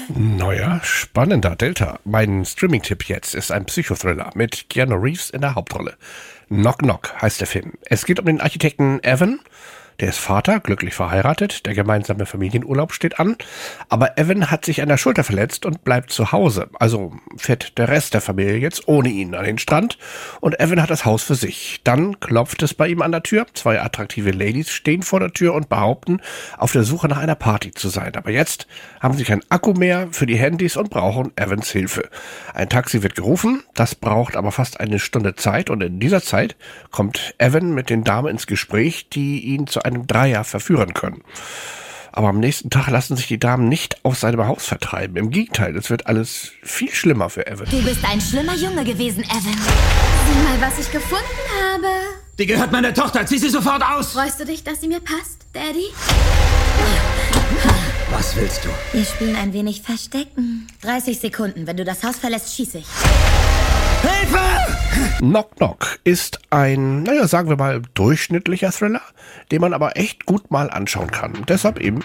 Neuer, spannender Delta. Mein Streaming-Tipp jetzt ist ein Psychothriller mit Keanu Reeves in der Hauptrolle. Knock Knock heißt der Film. Es geht um den Architekten Evan. Der ist Vater, glücklich verheiratet, der gemeinsame Familienurlaub steht an, aber Evan hat sich an der Schulter verletzt und bleibt zu Hause. Also fährt der Rest der Familie jetzt ohne ihn an den Strand und Evan hat das Haus für sich. Dann klopft es bei ihm an der Tür, 2 attraktive Ladies stehen vor der Tür und behaupten, auf der Suche nach einer Party zu sein. Aber jetzt haben sie keinen Akku mehr für die Handys und brauchen Evans Hilfe. Ein Taxi wird gerufen, das braucht aber fast eine Stunde Zeit und in dieser Zeit kommt Evan mit den Damen ins Gespräch, die ihn zu einem Dreier verführen können. Aber am nächsten Tag lassen sich die Damen nicht aus seinem Haus vertreiben. Im Gegenteil, es wird alles viel schlimmer für Evan. Du bist ein schlimmer Junge gewesen, Evan. Sieh mal, was ich gefunden habe. Die gehört meiner Tochter. Zieh sie sofort aus. Freust du dich, dass sie mir passt, Daddy? Was willst du? Wir spielen ein wenig Verstecken. 30 Sekunden. Wenn du das Haus verlässt, schieße ich. Hilfe! Knock Knock ist ein, sagen wir mal, durchschnittlicher Thriller, den man aber echt gut mal anschauen kann. Deshalb eben